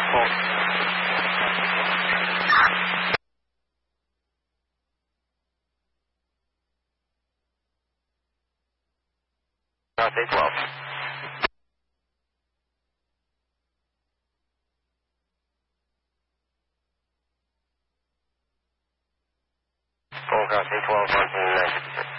Full. Cross 812. Full cross 812, 14, 956.